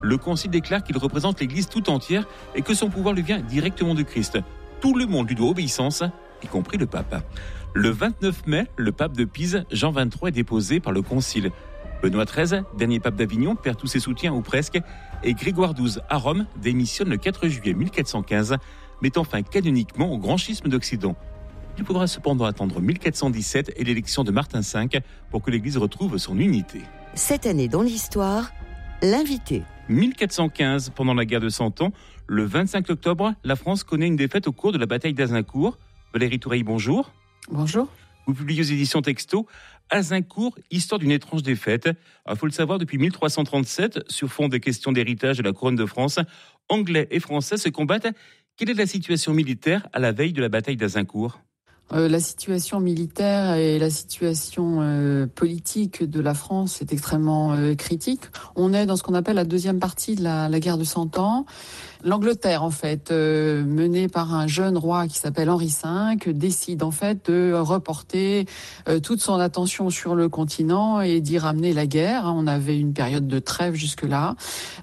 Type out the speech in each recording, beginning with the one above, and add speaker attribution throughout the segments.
Speaker 1: Le Concile déclare qu'il représente l'Église tout entière et que son pouvoir lui vient directement du Christ. Tout le monde lui doit obéissance, y compris le pape. Le 29 mai, le pape de Pise, Jean XXIII, est déposé par le Concile. Benoît XIII, dernier pape d'Avignon, perd tous ses soutiens ou presque, et Grégoire XII, à Rome, démissionne le 4 juillet 1415, mettant fin canoniquement au grand schisme d'Occident. Il faudra cependant attendre 1417 et l'élection de Martin V pour que l'Église retrouve son unité.
Speaker 2: Cette année dans l'histoire, l'invité.
Speaker 1: 1415, pendant la guerre de 100 ans, le 25 octobre, la France connaît une défaite au cours de la bataille d'Azincourt. Valérie Toureille, bonjour.
Speaker 3: Bonjour.
Speaker 1: Vous publiez aux éditions Texto Azincourt, histoire d'une étrange défaite. Il faut le savoir, depuis 1337, sur fond des questions d'héritage de la couronne de France, Anglais et Français se combattent. Quelle est la situation militaire à la veille de la bataille d'Azincourt ?
Speaker 3: La situation militaire et la situation politique de la France est extrêmement critique. On est dans ce qu'on appelle la deuxième partie de la guerre de 100 ans. L'Angleterre, en fait, menée par un jeune roi qui s'appelle Henri V, décide en fait de reporter toute son attention sur le continent et d'y ramener la guerre. On avait une période de trêve jusque-là.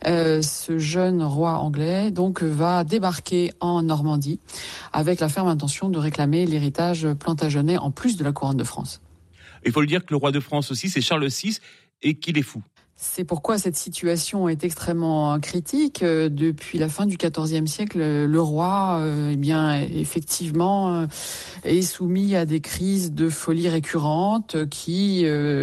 Speaker 3: Ce jeune roi anglais donc va débarquer en Normandie avec la ferme intention de réclamer l'héritage plantagenet en plus de la couronne de France.
Speaker 1: Il faut le dire que le roi de France aussi, c'est Charles VI et qu'il est fou.
Speaker 3: C'est pourquoi cette situation est extrêmement critique. Depuis la fin du XIVe siècle, le roi, effectivement, est soumis à des crises de folie récurrentes qui,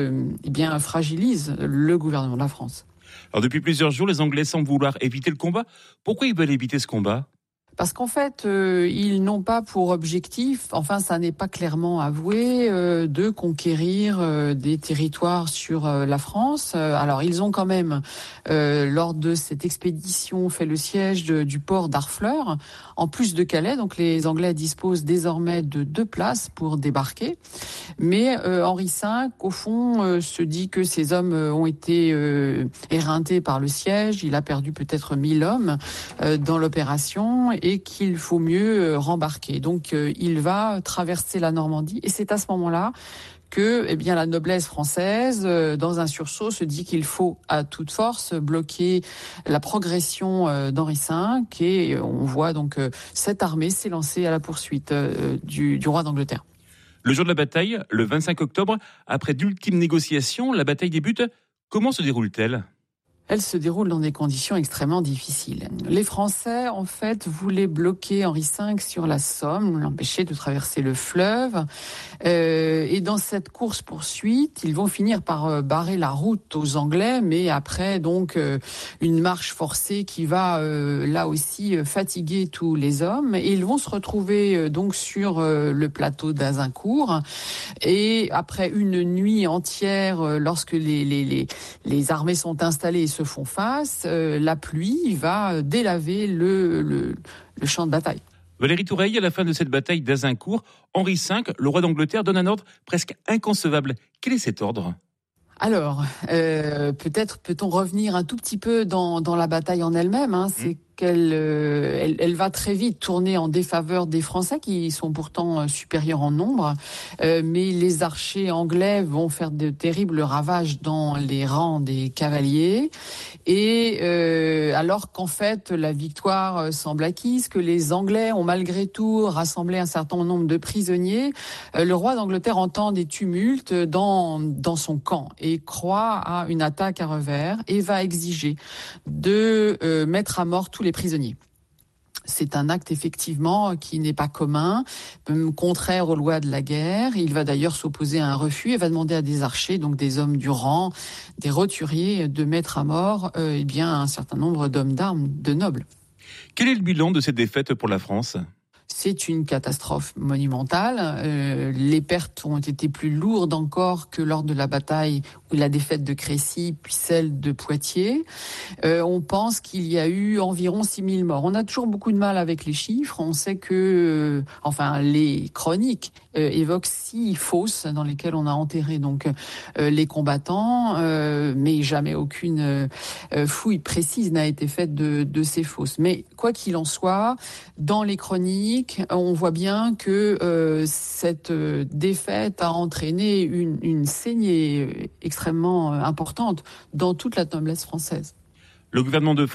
Speaker 3: fragilisent le gouvernement de la France.
Speaker 1: Alors depuis plusieurs jours, les Anglais semblent vouloir éviter le combat. Pourquoi ils veulent éviter ce combat ?
Speaker 3: Parce qu'en fait, ils n'ont pas pour objectif, enfin ça n'est pas clairement avoué, de conquérir des territoires sur la France. Alors ils ont quand même, lors de cette expédition, fait le siège du port d'Harfleur, en plus de Calais. Donc les Anglais disposent désormais de 2 places pour débarquer. Mais Henri V, au fond, se dit que ces hommes ont été éreintés par le siège. Il a perdu peut-être 1000 hommes dans l'opération et qu'il faut mieux rembarquer. Donc il va traverser la Normandie et c'est à ce moment-là que la noblesse française, dans un sursaut, se dit qu'il faut à toute force bloquer la progression d'Henri V et on voit donc cette armée s'élancer à la poursuite du roi d'Angleterre.
Speaker 1: Le jour de la bataille, le 25 octobre, après d'ultimes négociations, la bataille débute. Comment se déroule-t-elle ?
Speaker 3: Elle se déroule dans des conditions extrêmement difficiles. Les Français, en fait, voulaient bloquer Henri V sur la Somme, l'empêcher de traverser le fleuve. Et dans cette course-poursuite, ils vont finir par barrer la route aux Anglais, mais après, donc, une marche forcée qui va, là aussi, fatiguer tous les hommes. Et ils vont se retrouver, donc, sur le plateau d'Azincourt. Et après une nuit entière, lorsque les armées sont installées et se font face, la pluie va délaver le champ de bataille.
Speaker 1: Valérie Toureille, à la fin de cette bataille d'Azincourt, Henri V, le roi d'Angleterre, donne un ordre presque inconcevable. Quel est cet ordre ?
Speaker 3: Alors, peut-être peut-on revenir un tout petit peu dans la bataille en elle-même. C'est qu'elle va très vite tourner en défaveur des Français qui sont pourtant supérieurs en nombre, mais les archers anglais vont faire de terribles ravages dans les rangs des cavaliers et alors qu'en fait la victoire semble acquise, que les Anglais ont malgré tout rassemblé un certain nombre de prisonniers, le roi d'Angleterre entend des tumultes dans son camp et croit à une attaque à revers et va exiger de mettre à mort tous les prisonniers. C'est un acte effectivement qui n'est pas commun, contraire aux lois de la guerre. Il va d'ailleurs s'opposer à un refus et va demander à des archers, donc des hommes du rang, des roturiers, de mettre à mort un certain nombre d'hommes d'armes, de nobles.
Speaker 1: Quel est le bilan de cette défaite pour la France ?
Speaker 3: C'est une catastrophe monumentale. Les pertes ont été plus lourdes encore que lors de la bataille ou la défaite de Crécy, puis celle de Poitiers. On pense qu'il y a eu environ 6000 morts. On a toujours beaucoup de mal avec les chiffres. On sait que, les chroniques évoquent 6 fosses dans lesquelles on a enterré donc les combattants, mais jamais aucune fouille précise n'a été faite de ces fosses. Mais quoi qu'il en soit, dans les chroniques, on voit bien que cette défaite a entraîné une saignée extrêmement importante dans toute la noblesse française.
Speaker 1: Le gouvernement de